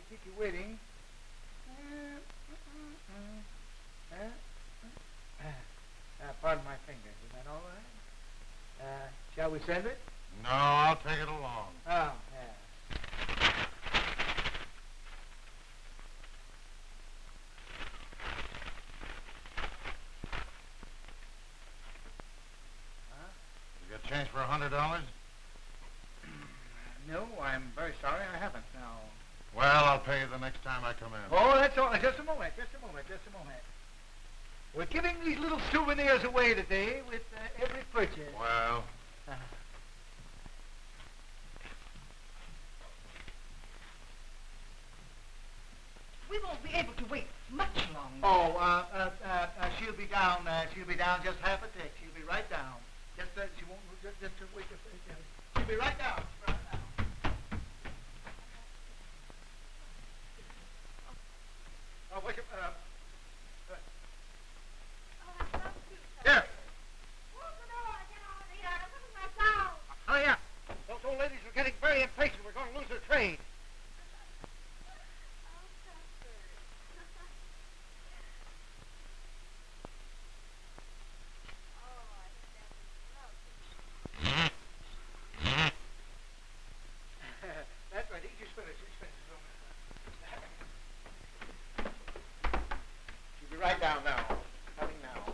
keep you waiting. Pardon my fingers. Is that all right? Shall we send it? No, I'll take it along. Oh, yeah. You got change for $100? No, I'm very sorry. I haven't now. Well, I'll pay you the next time I come in. Oh, that's all. Just a moment. We're giving these little souvenirs away today with every purchase. Well, we won't be able to wait much longer. Oh, she'll be down. She'll be down just half a tick. She'll be right down. She won't. Just wait. She'll be right down. Oh, wait. Here. Hurry up. Those old ladies are getting very impatient. We're going to lose their train. That's right. Eat your spinach. She'll be right down now. Coming now.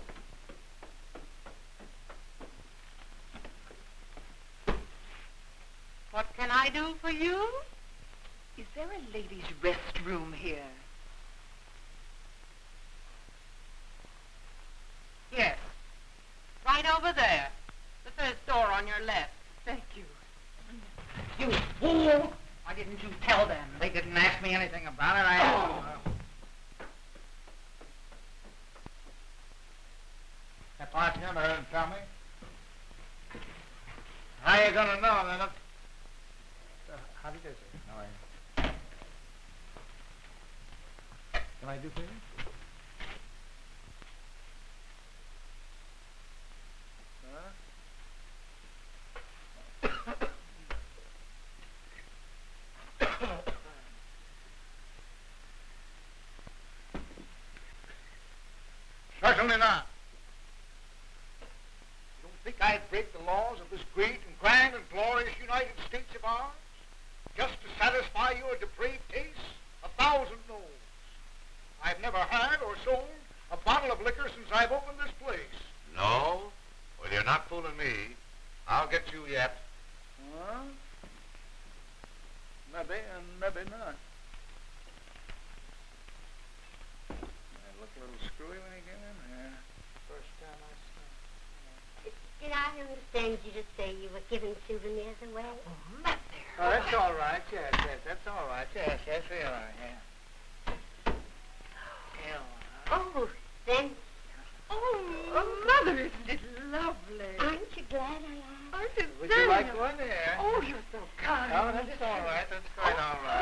What can I do for you? Is there a ladies' restroom here? Yes. Right over there. The first door on your left. Thank you. You fool! Why didn't you tell them? They didn't ask me anything about it. That bartender didn't tell me. How you gonna know then? How do you do, sir? How are you? Can I do for you? Certainly not. You don't think I'd break the laws of this great and grand and glorious United States of ours just to satisfy your depraved taste? 1,000 no's. I've never had or sold a bottle of liquor since I've opened this place. no? Well, you're not fooling me. I'll get you yet. Huh? Maybe and maybe not. I look a little screwy when I get in there. First time I saw it. Did I understand you to say you were giving souvenirs away? Oh, Mother. Oh, that's all right. Yes, that's all right. Yes, we are. Yeah. Oh, then. Oh, Mother, isn't it lovely? Aren't you glad I asked? Aren't you Would you like one there? Oh, you're so kind. Oh, that's all right. That's quite all right.